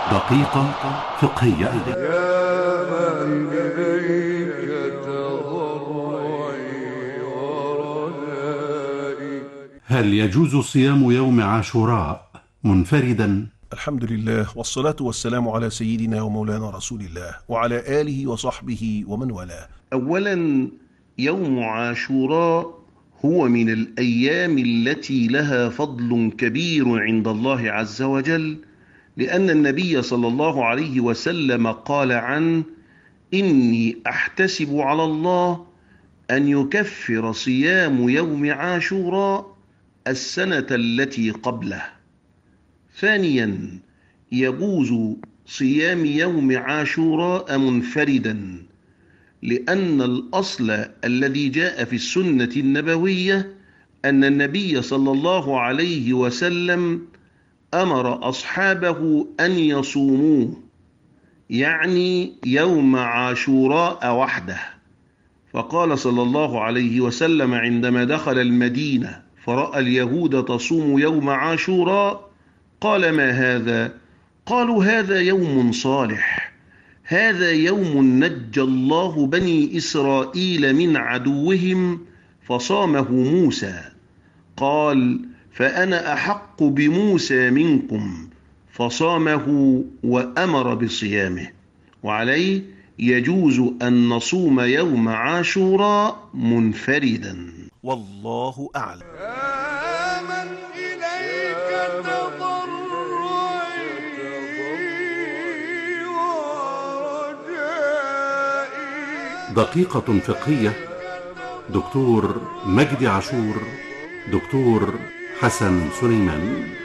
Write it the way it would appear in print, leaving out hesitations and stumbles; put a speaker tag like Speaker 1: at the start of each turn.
Speaker 1: دقيقة فقهية.
Speaker 2: يا من إليك تضرعي ورجائي.
Speaker 1: هل يجوز صيام يوم عاشوراء منفردا؟
Speaker 3: الحمد لله والصلاة والسلام على سيدنا ومولانا رسول الله وعلى آله وصحبه ومن والاه.
Speaker 4: أولا، يوم عاشوراء هو من الأيام التي لها فضل كبير عند الله عز وجل، لأن النبي صلى الله عليه وسلم قال عنه: إني أحتسب على الله أن يكفر صيام يوم عاشوراء السنة التي قبله. ثانيا، يجوز صيام يوم عاشوراء منفردا، لأن الأصل الذي جاء في السنة النبوية أن النبي صلى الله عليه وسلم أمر أصحابه أن يصوموه، يعني يوم عاشوراء وحده. فقال صلى الله عليه وسلم عندما دخل المدينة فرأى اليهود تصوم يوم عاشوراء، قال: ما هذا؟ قالوا: هذا يوم صالح، هذا يوم نجى الله بني إسرائيل من عدوهم فصامه موسى. قال: فأنا أحق بموسى منكم، فصامه وأمر بصيامه. وعليه يجوز أن نصوم يوم عاشوراء منفردا.
Speaker 3: والله أعلم.
Speaker 2: يا من إليك تضرعي ورجائي.
Speaker 1: دقيقة فقهية. دكتور مجدي عاشور، دكتور حسن سليمان.